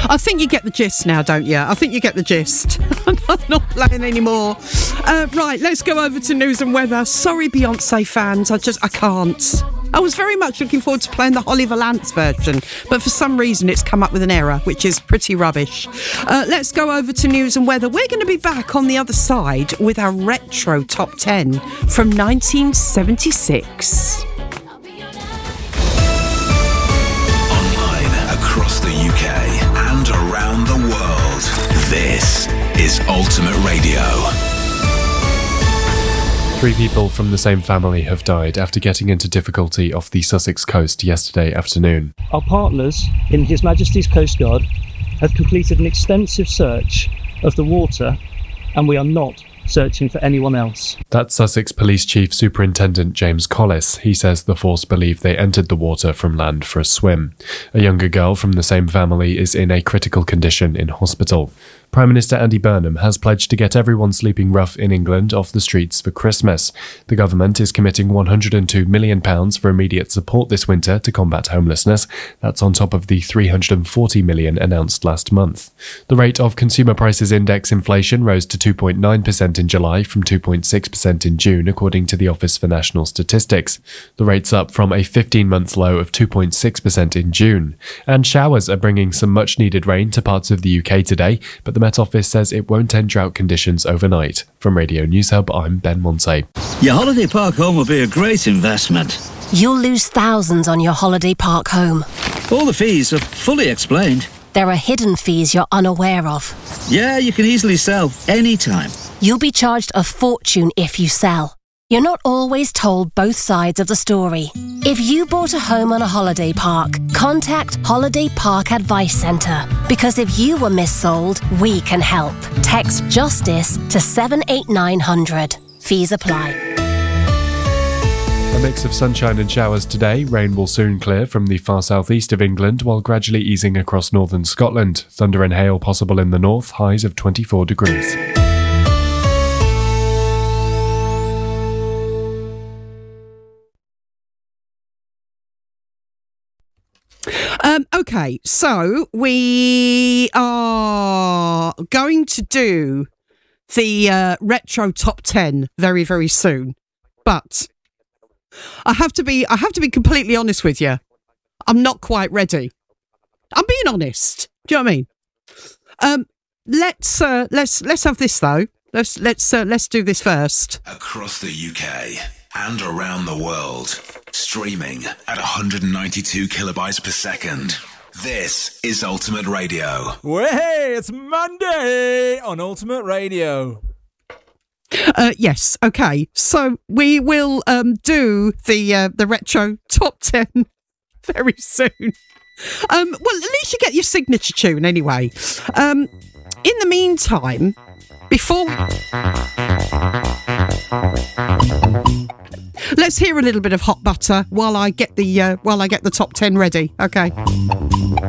I think you get the gist now, don't you? I think you get the gist. I'm not playing anymore. Right, let's go over to news and weather. Sorry, Beyonce fans, I can't. I was very much looking forward to playing the Holly Valance version, but for some reason it's come up with an error, which is pretty rubbish. Let's go over to news and weather. We're going to be back on the other side with our retro top 10 from 1976. Across the UK and around the world, this is Ultimate Radio. 3 people from the same family have died after getting into difficulty off the Sussex coast yesterday afternoon. Our partners in His Majesty's Coast Guard have completed an extensive search of the water, and we are not searching for anyone else. That's Sussex Police Chief Superintendent James Collis. He says the force believe they entered the water from land for a swim. A younger girl from the same family is in a critical condition in hospital. Prime Minister Andy Burnham has pledged to get everyone sleeping rough in England off the streets for Christmas. The government is committing £102 million for immediate support this winter to combat homelessness. That's on top of the £340 million announced last month. The rate of Consumer Prices Index inflation rose to 2.9% in July from 2.6% in June, according to the Office for National Statistics. The rate's up from a 15-month low of 2.6% in June. And showers are bringing some much-needed rain to parts of the UK today, but the Met Office says it won't end drought conditions overnight. From Radio News Hub, I'm Ben Monte. Your holiday park home will be a great investment. You'll lose thousands on your holiday park home. All the fees are fully explained. There are hidden fees you're unaware of. Yeah, you can easily sell anytime. You'll be charged a fortune if you sell. You're not always told both sides of the story. If you bought a home on a holiday park, contact Holiday Park Advice Centre. Because if you were missold, we can help. Text JUSTICE to 78900. Fees apply. A mix of sunshine and showers today. Rain will soon clear from the far southeast of England while gradually easing across northern Scotland. Thunder and hail possible in the north, highs of 24 degrees. Okay, so we are going to do the retro top 10 very, very soon. But I have to be completely honest with you. I'm not quite ready. I'm being honest. Do you know what I mean? Let's have this though. Let's do this first. Across the UK and around the world, streaming at 192 kilobytes per second. This is Ultimate Radio. Well, hey, it's Monday on Ultimate Radio. Yes, okay. So we will do the retro top 10 very soon. Well, at least you get your signature tune anyway. In the meantime, before let's hear a little bit of Hot Butter while I get the top 10 ready. Okay.